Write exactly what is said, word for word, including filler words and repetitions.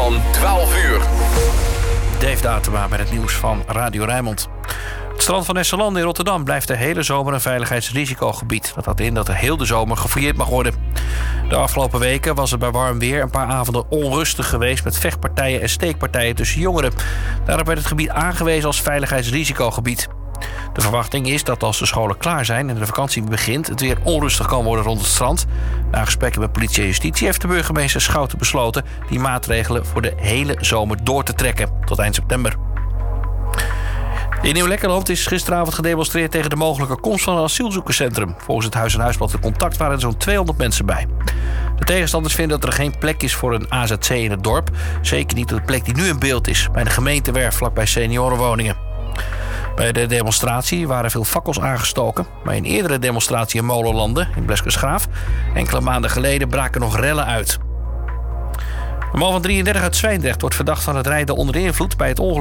van twaalf uur. Dave Datema met het nieuws van Radio Rijnmond. Het strand van Esselanden in Rotterdam blijft de hele zomer een veiligheidsrisicogebied. Dat houdt in dat er heel de zomer gefouilleerd mag worden. De afgelopen weken was het bij warm weer een paar avonden onrustig geweest met vechtpartijen en steekpartijen tussen jongeren. Daarop werd het gebied aangewezen als veiligheidsrisicogebied. De verwachting is dat als de scholen klaar zijn en de vakantie begint, het weer onrustig kan worden rond het strand. Na gesprekken met politie en justitie heeft de burgemeester Schouten besloten die maatregelen voor de hele zomer door te trekken tot eind september. In Nieuw-Lekkerland is gisteravond gedemonstreerd tegen de mogelijke komst van een asielzoekerscentrum. Volgens het Huis en Huisblad Contact waren er zo'n tweehonderd mensen bij. De tegenstanders vinden dat er geen plek is voor een A Z C in het dorp. Zeker niet op de plek die nu in beeld is, bij de gemeentewerf vlakbij seniorenwoningen. Bij de demonstratie waren veel fakkels aangestoken. Bij een eerdere demonstratie in Molenlanden, in Bleskensgraaf, enkele maanden geleden braken nog rellen uit. Een man van drieëndertig uit Zwijndrecht wordt verdacht van het rijden onder invloed bij het ongeluk